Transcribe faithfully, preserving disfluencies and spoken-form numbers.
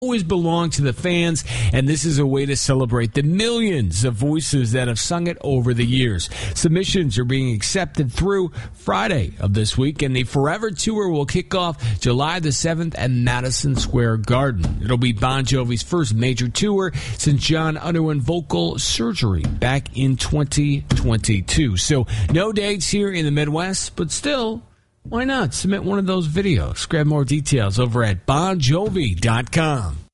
always belong to the fans, and this is a way to celebrate the millions of voices that have sung it over the years. Submissions are being accepted through Friday of this week, and the Forever Tour will kick off July the seventh at Madison Square Garden. It'll be Bon Jovi's first major tour since John underwent vocal surgery back in twenty twenty-two. So no dates here in the Midwest, but still, why not submit one of those videos? Grab more details over at bon jovi dot com.